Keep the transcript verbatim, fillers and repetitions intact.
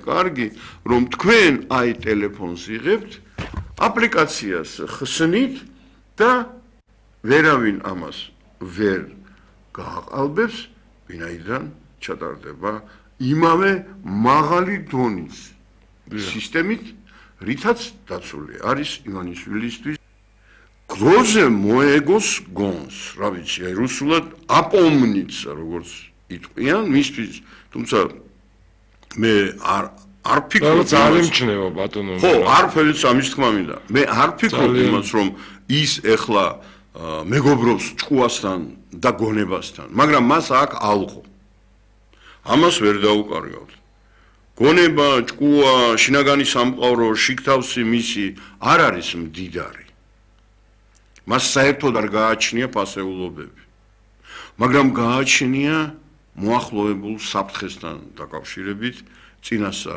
კარგი, რომ თქვენ აი ტელეფონს იღებთ, აპლიკაციას ხსნით და ვერავინ ამას ვერ გააყალბებს, ვინაიდან ჩატარდება იმავე მაღალი დონის სისტემით, რითაც დაცული არის ივანიშვილისთვის. გროზე მოეგოს გონს, რა ვიცი, აი რუსულად აპომნიცა, როგორც იტყვიან, მისთვის, თუმცა მე არ არ ფიქრობ ძალიან მჩნევა ბატონო. ხო, არ ველიც ამის თქმა მინდა. მე არ ფიქრობ იმას, რომ ის ეხლა მეგობრობს ჭკუასთან და გონებასთან, მაგრამ მას აქვს ალყო. ამას ვერ დაუკარგავთ. გონება, ჭკუა, შინაგანი სამყარო, შიგთავსი მისი არ არის მდიდარი. მას საერთოდ არ გააჩნია ფასეულობები. მაგრამ გააჩნია მოახლოებულ საფრთხესთან დაკავშირებით წინასწარ